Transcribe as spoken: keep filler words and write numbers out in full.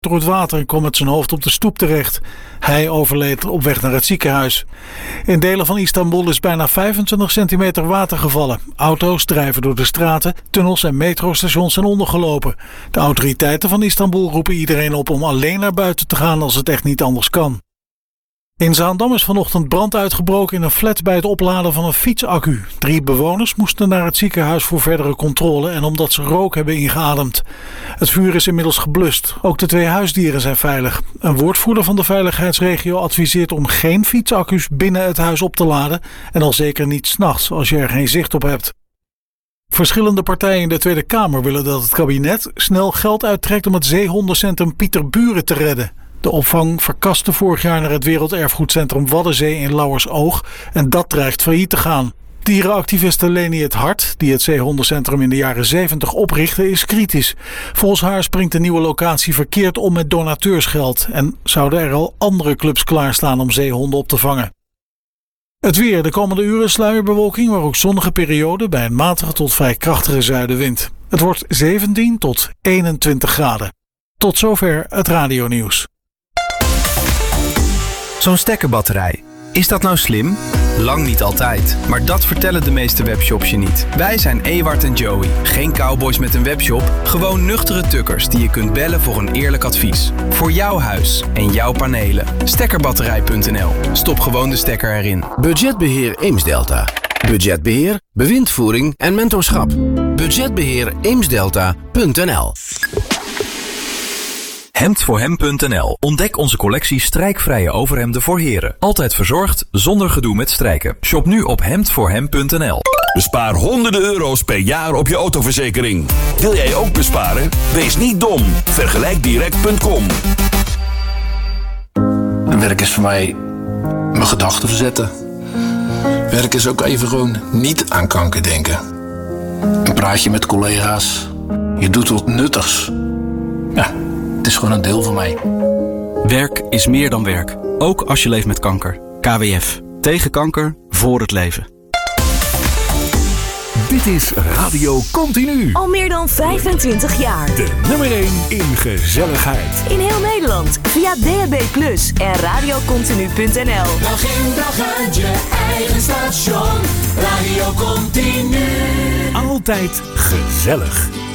door het water en kwam met zijn hoofd op de stoep terecht. Hij overleed op weg naar het ziekenhuis. In delen van Istanbul is bijna vijfentwintig centimeter water gevallen. Auto's drijven door de straten, tunnels en metrostations zijn ondergelopen. De autoriteiten van Istanbul roepen iedereen op om alleen naar buiten te gaan als het echt niet anders kan. In Zaandam is vanochtend brand uitgebroken in een flat bij het opladen van een fietsaccu. Drie bewoners moesten naar het ziekenhuis voor verdere controle en omdat ze rook hebben ingeademd. Het vuur is inmiddels geblust. Ook de twee huisdieren zijn veilig. Een woordvoerder van de veiligheidsregio adviseert om geen fietsaccu's binnen het huis op te laden en al zeker niet 's nachts als je er geen zicht op hebt. Verschillende partijen in de Tweede Kamer willen dat het kabinet snel geld uittrekt om het zeehondencentrum Pieterburen te redden. De opvang verkaste vorig jaar naar het werelderfgoedcentrum Waddenzee in Lauwersoog en dat dreigt failliet te gaan. Dierenactiviste Leni het Hart, die het zeehondencentrum in de jaren zeventig oprichtte, is kritisch. Volgens haar springt de nieuwe locatie verkeerd om met donateursgeld en zouden er al andere clubs klaarstaan om zeehonden op te vangen. Het weer. De komende uren sluierbewolking, maar ook zonnige periode bij een matige tot vrij krachtige zuidenwind. Het wordt zeventien tot eenentwintig graden. Tot zover het radionieuws. Zo'n stekkerbatterij. Is dat nou slim? Lang niet altijd. Maar dat vertellen de meeste webshops je niet. Wij zijn Ewart en Joey. Geen cowboys met een webshop. Gewoon nuchtere tukkers die je kunt bellen voor een eerlijk advies. Voor jouw huis en jouw panelen. Stekkerbatterij punt n l. Stop gewoon de stekker erin. Budgetbeheer Eemsdelta. Budgetbeheer, bewindvoering en mentorschap. Budgetbeheer Eemsdelta punt n l. hemd voor hem punt n l. Ontdek onze collectie strijkvrije overhemden voor heren. Altijd verzorgd, zonder gedoe met strijken. Shop nu op hemd voor hem punt n l. Bespaar honderden euro's per jaar op je autoverzekering. Wil jij ook besparen? Wees niet dom. vergelijk direct punt com. Werk is voor mij mijn gedachten verzetten. Werk is ook even gewoon niet aan kanker denken. Een praatje met collega's. Je doet wat nuttigs. Ja, het is gewoon een deel van mij. Werk is meer dan werk. Ook als je leeft met kanker. K W F. Tegen kanker, voor het leven. Dit is Radio Continu. Al meer dan vijfentwintig jaar. De nummer één in gezelligheid. In heel Nederland via D A B plus, en radio continu punt n l. Dag in dag uit je eigen station. Radio Continu. Altijd gezellig.